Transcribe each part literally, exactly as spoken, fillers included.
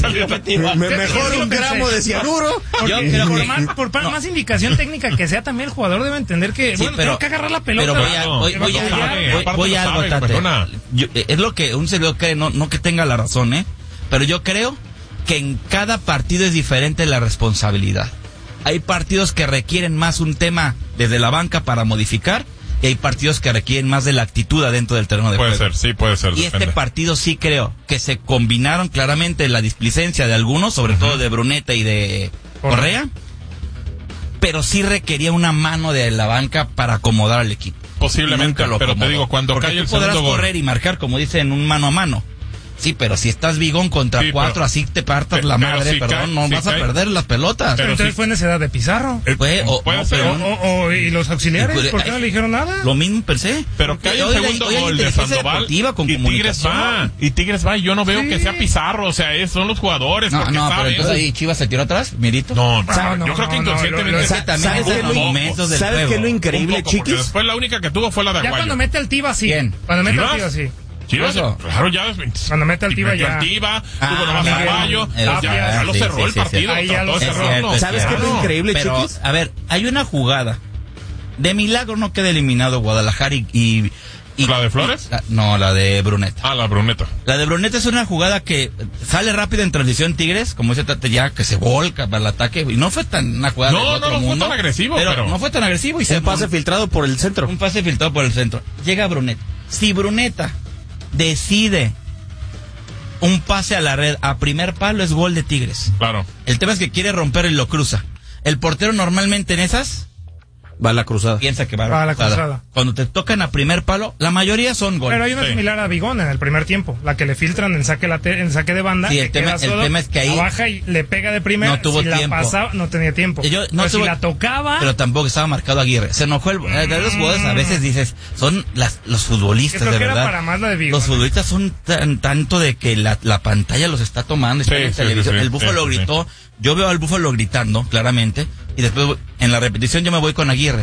Me, mejor un gramo de cianuro. Yo creo por que, más, por no. más indicación técnica que sea, también el jugador debe entender que, sí, bueno, pero, tengo que agarrar la pelota. Pero voy a, voy, voy a, sabe, voy, voy a algo, Tate. Yo, es lo que un servidor cree, no, no que tenga la razón, ¿eh? Pero yo creo que en cada partido es diferente la responsabilidad. Hay partidos que requieren más un tema desde la banca para modificar, y hay partidos que requieren más de la actitud adentro del terreno de puede juego. Puede ser, sí, puede ser. Y depende. Este partido sí creo que se combinaron claramente la displicencia de algunos, sobre uh-huh. todo de Bruneta y de Correa, pero sí requería una mano de la banca para acomodar al equipo. Posiblemente, lo pero acomodó. Te digo, cuando Porque cae tú el podrás segundo correr gol. Y marcar, como dicen, un mano a mano. Sí, pero si estás Bigón contra sí, cuatro, pero, así te partas la madre, si perdón, cae, no si vas cae, a perder las pelotas. Pero entonces si, fue necesidad de Pizarro. Fue, o, puede no, ser. O, o, o, ¿Y los auxiliares? Puede, ¿Por qué no le dijeron nada? Lo mismo pensé. Pero cae el segundo hoy, gol de Sandoval con y Tigres va. Y Tigres va y yo no veo sí. que sea Pizarro, o sea, es, son los jugadores. No, porque no, saben. pero entonces ahí Chivas se tiró atrás, Mirito. No, no, no yo creo que inconscientemente. ¿Sabes qué es lo increíble, Chiquis? Después la única que tuvo fue la de Aguayo. Ya cuando mete al Tiva, sí. ¿Quién? Cuando mete al Tiva, sí. Chivas, claro, ya cuando mete al Tiva ya. Tiva, tuvo nomás Aguayo, ya lo cerró el partido. Ahí ya lo cerró. ¿Sabes qué es lo increíble, Chiquis? A ver, hay una jugada. De milagro no queda eliminado Guadalajara y... y ¿Y, ¿La de Flores? La, no, la de Bruneta. Ah, la Bruneta. La de Bruneta es una jugada que sale rápido en transición Tigres, como dice Tate, ya que se volca para el ataque. Y no fue tan una jugada no, de otro no, no mundo, fue tan agresivo. Pero, pero no fue tan agresivo. Y un se pase un, filtrado por el centro. Un pase filtrado por el centro. Llega Bruneta. Si Bruneta decide un pase a la red a primer palo, es gol de Tigres. Claro. El tema es que quiere romper y lo cruza. El portero normalmente en esas... va a la cruzada. Piensa que va a la, a la cruzada. Cuando te tocan a primer palo, la mayoría son goles. Pero hay una sí. similar a Bigón en el primer tiempo, la que le filtran en saque, late, en saque de banda. Sí, el, tema, el solo, tema es que ahí baja y le pega de primera. No tuvo si tiempo. La pasaba, no tenía tiempo. Yo, no pero tuvo, si la tocaba. Pero tampoco estaba marcado Aguirre. Se enojó el. Mm. De los jugadores a veces dices, son las, los futbolistas, creo de que verdad. Era para más la de Bigón. Los futbolistas son tan, tanto de que la, la pantalla los está tomando. Está sí, en sí, televisión. Sí, el Búfalo sí, gritó. Sí. Yo veo al Búfalo gritando, claramente. Y después, en la repetición, yo me voy con Aguirre.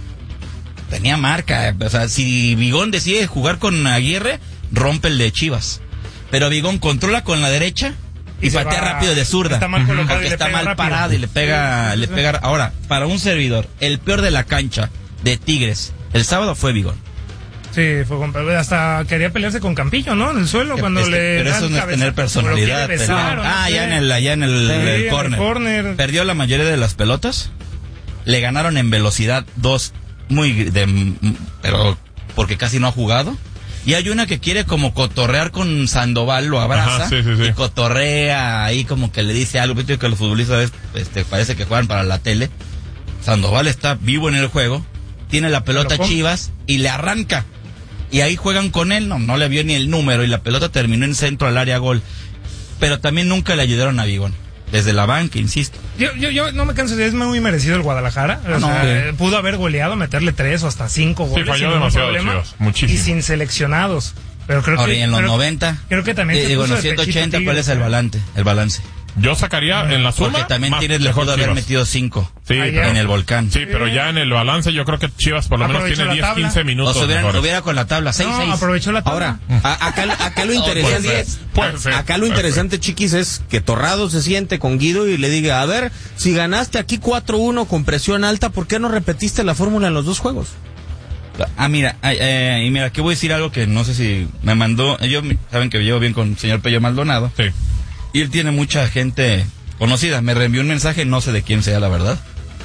Tenía marca, o sea, si Bigón decide jugar con Aguirre, rompe el de Chivas. Pero Bigón controla con la derecha y, y patea va, rápido de zurda. Está mal colocado porque y le está pega mal rápido. parado y le pega, le pega. Ahora, para un servidor, el peor de la cancha de Tigres el sábado fue Bigón. Sí, fue con, hasta quería pelearse con Campillo, ¿no? En el suelo que, cuando es que, le pero eso no es tener personalidad. Besar, ah, no sé. ya en el, allá en el, sí, el, en corner. el corner. Perdió la mayoría de las pelotas. Le ganaron en velocidad dos muy de, pero porque casi no ha jugado. Y hay una que quiere como cotorrear con Sandoval, lo abraza. Ajá, sí, sí, sí. Y cotorrea ahí como que le dice algo. Viste que los futbolistas este, parece que juegan para la tele. Sandoval está vivo en el juego. Tiene la pelota Chivas y le arranca. Y ahí juegan con él. No, no le vio ni el número y la pelota terminó en centro al área gol. Pero también nunca le ayudaron a Bigón. Desde la banca, insisto. Yo, yo, yo no me canso de es muy merecido el Guadalajara. O no, sea, sí. Pudo haber goleado, meterle tres o hasta cinco goles. Sí, falló sin demasiado, problema, Chivas, muchísimo. Y sin seleccionados. Pero creo Ahora, que y en los creo, noventa. Creo que también. Eh, digo, en los ciento ochenta, ¿cuál es el balance? El balance. Yo sacaría en la suma. Porque también más, Tigres le pudo haber metido cinco sí, en el Volcán. Sí, pero ya en el balance yo creo que Chivas por lo menos tiene diez, quince minutos. O se hubiera, hubiera con la tabla, seis seis. No, aprovechó la tabla. Ahora, a, acá, acá lo interesante, puede ser, acá lo interesante, Chiquis, es que Torrado se siente con Guido y le diga, a ver, si ganaste aquí cuatro uno con presión alta, ¿por qué no repetiste la fórmula en los dos juegos? Ah, mira, eh, y mira, aquí voy a decir algo que no sé si me mandó. Ellos saben que llevo bien con el señor Pello Maldonado. Sí. Y él tiene mucha gente conocida. Me reenvió un mensaje, no sé de quién sea la verdad.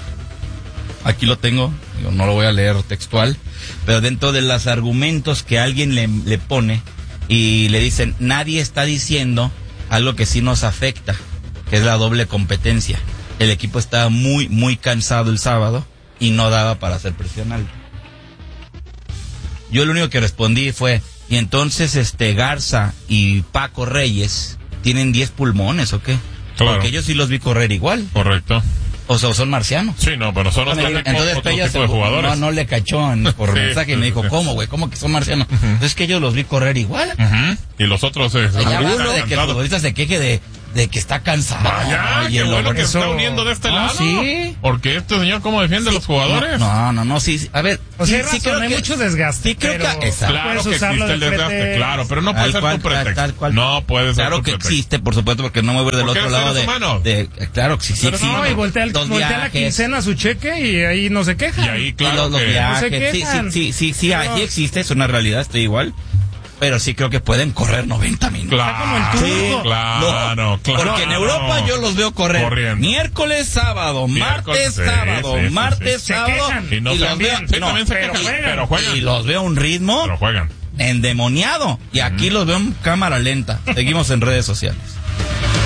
Aquí lo tengo, digo, no lo voy a leer textual, pero dentro de los argumentos que alguien le, le pone y le dicen, nadie está diciendo algo que sí nos afecta, que es la doble competencia. El equipo estaba muy, muy cansado el sábado y no daba para hacer presión alta. Yo lo único que respondí fue, y entonces este Garza y Paco Reyes tienen diez pulmones o qué? Claro. Porque yo sí los vi correr igual. Correcto. O sea, son marcianos. Sí, no, pero son Entonces, otro, entonces otro Pella tipo se, de jugadores. No, no le cachó en, por sí, mensaje y me sí, dijo, sí. ¿cómo, güey? ¿Cómo que son marcianos? Uh-huh. Entonces es que yo los vi correr igual. Uh-huh. Y los otros... Eh, Ya basta algunos de que el futbolista se queje de, de que está cansado. Vaya, y qué el bueno olor- que se está eso- uniendo de este Ah, lado. sí. Porque este señor, ¿cómo defiende a los jugadores? No, no, no, sí, sí. A ver, O sea, sí, hay sí razón, creo hay que- mucho desgaste. sí creo pero que- exacto. Claro puedes que usarlo existe el de desgaste, pretexto. claro, pero no puede Tal ser cual, tu pretexto. tal cual. No puede ser Claro tu que pretexto. existe, por supuesto, porque no me voy a ir del Porque otro lado eres de, humano. de- Claro que sí, sí Pero existe. No, y voltea, el- Los voltea la viajes. quincena su cheque y ahí no se quejan. Y ahí, Y claro los, los que... viajes, No se sí, quejan. sí, sí, sí, sí, Pero- sí existe, es una realidad, estoy igual. Pero sí creo que pueden correr noventa minutos. Claro, como el turco. claro, No, claro. Porque en Europa yo los veo correr Corriendo. miércoles, sábado, Miércoles, martes, sí, sábado, sí, sí, martes, sí. Se sábado. quejan. Y no y se los veo, sí, no, también se pero quejan, juegan. pero juegan. y los veo a un ritmo Pero juegan. endemoniado. Y aquí los veo en cámara lenta. Seguimos en redes sociales.